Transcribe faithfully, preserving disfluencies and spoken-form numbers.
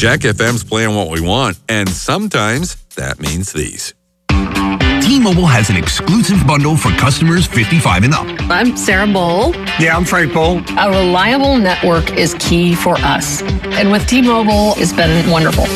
Jack F M's playing what we want, and sometimes that means these. T-Mobile has an exclusive bundle for customers fifty-five and up. I'm Sarah Bowl. Yeah, I'm Frank Bowl. A reliable network is key for us. And with T-Mobile, it's been wonderful.